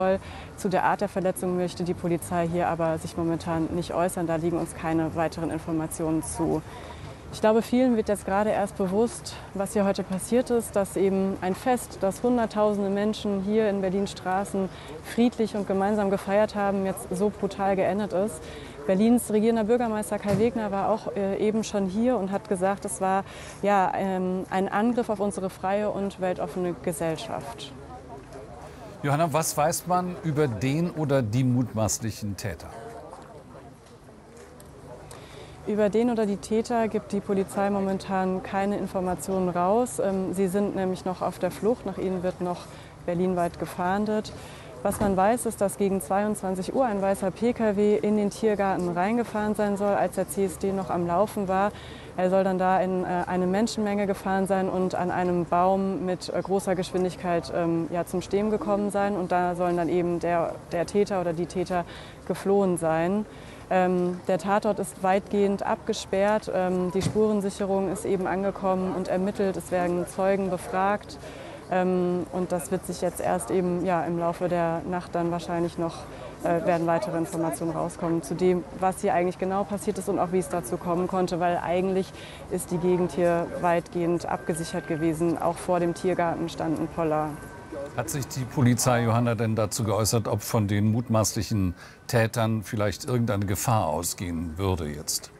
Zu der Art der Verletzung möchte die Polizei hier aber sich momentan nicht äußern. Da liegen uns keine weiteren Informationen zu. Ich glaube, vielen wird jetzt gerade erst bewusst, was hier heute passiert ist, dass eben ein Fest, das Hunderttausende Menschen hier in Berlins Straßen friedlich und gemeinsam gefeiert haben, jetzt so brutal geendet ist. Berlins regierender Bürgermeister Kai Wegner war auch eben schon hier und hat gesagt, es war ein Angriff auf unsere freie und weltoffene Gesellschaft. Johanna, was weiß man über den oder die mutmaßlichen Täter? Über den oder die Täter gibt die Polizei momentan keine Informationen raus. Sie sind nämlich noch auf der Flucht. Nach ihnen wird noch berlinweit gefahndet. Was man weiß, ist, dass gegen 22 Uhr ein weißer Pkw in den Tiergarten reingefahren sein soll, als der CSD noch am Laufen war. Er soll dann da in eine Menschenmenge gefahren sein und an einem Baum mit großer Geschwindigkeit zum Stehen gekommen sein. Und da sollen dann eben der Täter oder die Täter geflohen sein. Der Tatort ist weitgehend abgesperrt. Die Spurensicherung ist eben angekommen und ermittelt. Es werden Zeugen befragt. Und das wird sich jetzt erst eben im Laufe der Nacht dann wahrscheinlich noch werden weitere Informationen rauskommen zu dem, was hier eigentlich genau passiert ist und auch wie es dazu kommen konnte, weil eigentlich ist die Gegend hier weitgehend abgesichert gewesen. Auch vor dem Tiergarten standen Poller. Hat sich die Polizei, Johanna, denn dazu geäußert, ob von den mutmaßlichen Tätern vielleicht irgendeine Gefahr ausgehen würde jetzt?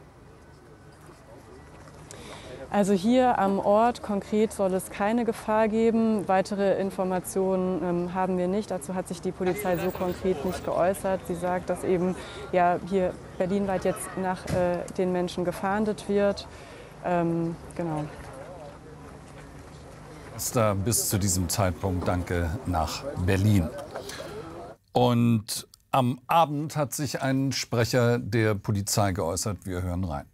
Also hier am Ort konkret soll es keine Gefahr geben. Weitere Informationen haben wir nicht. Dazu hat sich die Polizei so konkret nicht geäußert. Sie sagt, dass eben hier berlinweit jetzt nach den Menschen gefahndet wird. Genau. Da bis zu diesem Zeitpunkt danke nach Berlin. Und am Abend hat sich ein Sprecher der Polizei geäußert. Wir hören rein.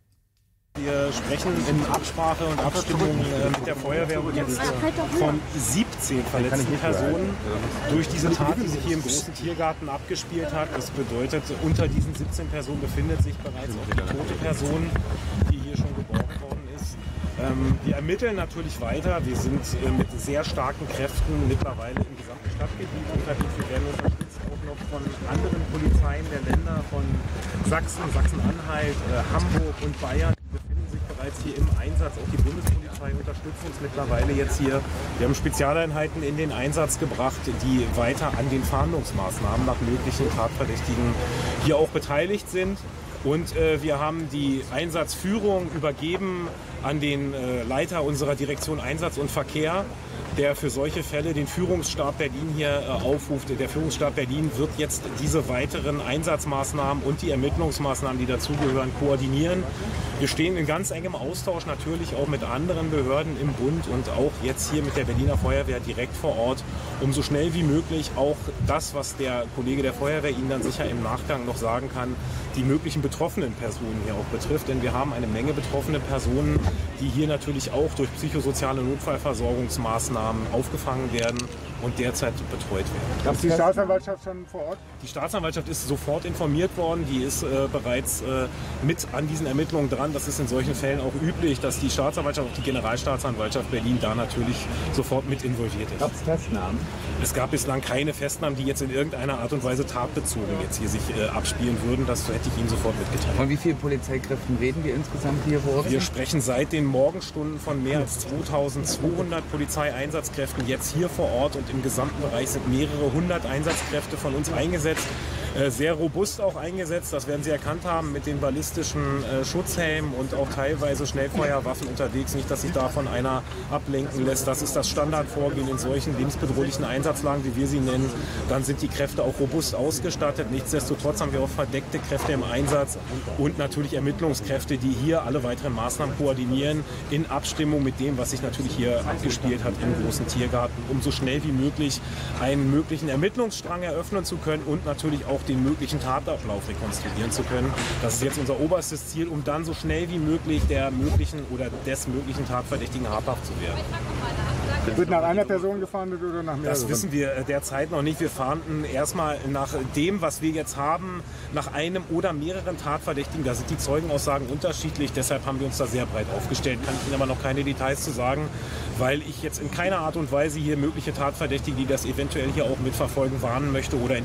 Wir sprechen in Absprache und Abstimmung mit der Feuerwehr jetzt von 17 verletzten Personen durch diese Tat, die sich hier im großen Tiergarten abgespielt hat. Das bedeutet, unter diesen 17 Personen befindet sich bereits auch die tote Person, die hier schon geborgen worden ist. Wir ermitteln natürlich weiter. Wir sind mit sehr starken Kräften mittlerweile im gesamten Stadtgebiet unterwegs. Wir werden unterstützt auch noch von anderen Polizeien der Länder, von Sachsen, Sachsen-Anhalt, Hamburg und Bayern. Bereits hier im Einsatz. Auch die Bundespolizei unterstützt uns mittlerweile jetzt hier. Wir haben Spezialeinheiten in den Einsatz gebracht, die weiter an den Fahndungsmaßnahmen nach möglichen Tatverdächtigen hier auch beteiligt sind. Und wir haben die Einsatzführung übergeben an den Leiter unserer Direktion Einsatz und Verkehr, der für solche Fälle den Führungsstab Berlin hier aufruft. Der Führungsstab Berlin wird jetzt diese weiteren Einsatzmaßnahmen und die Ermittlungsmaßnahmen, die dazugehören, koordinieren. Wir stehen in ganz engem Austausch natürlich auch mit anderen Behörden im Bund und auch jetzt hier mit der Berliner Feuerwehr direkt vor Ort, um so schnell wie möglich auch das, was der Kollege der Feuerwehr Ihnen dann sicher im Nachgang noch sagen kann, die möglichen betroffenen Personen hier auch betrifft. Denn wir haben eine Menge betroffene Personen, die hier natürlich auch durch psychosoziale Notfallversorgungsmaßnahmen aufgefangen werden und derzeit betreut werden. Gab es die Staatsanwaltschaft schon vor Ort? Die Staatsanwaltschaft ist sofort informiert worden. Die ist bereits mit an diesen Ermittlungen dran. Das ist in solchen Fällen auch üblich, dass die Staatsanwaltschaft, auch die Generalstaatsanwaltschaft Berlin da natürlich sofort mit involviert ist. Gab es Festnahmen? Es gab bislang keine Festnahmen, die jetzt in irgendeiner Art und Weise tatbezogen jetzt hier sich abspielen würden. Das hätte ich Ihnen sofort mitgeteilt. Von wie vielen Polizeikräften reden wir insgesamt hier vor Ort? Wir sprechen seit den Morgenstunden von mehr als 2200 Polizeieinsatzkräften jetzt hier vor Ort und im gesamten Bereich sind mehrere hundert Einsatzkräfte von uns eingesetzt. Sehr robust auch eingesetzt, das werden Sie erkannt haben, mit den ballistischen Schutzhelmen und auch teilweise Schnellfeuerwaffen unterwegs. Nicht, dass sich davon einer ablenken lässt. Das ist das Standardvorgehen in solchen lebensbedrohlichen Einsatzlagen, wie wir sie nennen. Dann sind die Kräfte auch robust ausgestattet. Nichtsdestotrotz haben wir auch verdeckte Kräfte im Einsatz und natürlich Ermittlungskräfte, die hier alle weiteren Maßnahmen koordinieren, in Abstimmung mit dem, was sich natürlich hier abgespielt hat im großen Tiergarten, um so schnell wie möglich einen möglichen Ermittlungsstrang eröffnen zu können und natürlich auch den möglichen Tatablauf rekonstruieren zu können. Das ist jetzt unser oberstes Ziel, um dann so schnell wie möglich der möglichen oder des möglichen Tatverdächtigen habhaft zu werden. Wird nach einer Person gefahndet oder nach mehreren? Das wissen wir derzeit noch nicht. Wir fahnden erstmal nach dem, was wir jetzt haben, nach einem oder mehreren Tatverdächtigen. Da sind die Zeugenaussagen unterschiedlich. Deshalb haben wir uns da sehr breit aufgestellt. Kann ich Ihnen aber noch keine Details zu sagen, weil ich jetzt in keiner Art und Weise hier mögliche Tatverdächtige, die das eventuell hier auch mitverfolgen, warnen möchte oder in